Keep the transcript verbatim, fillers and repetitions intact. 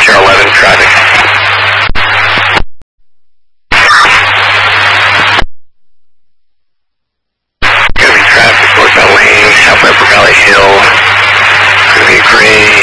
Sierra eleven, traffic. Gonna be traffic, northbound lane, south Upper Valley Hill. Gonna be gray.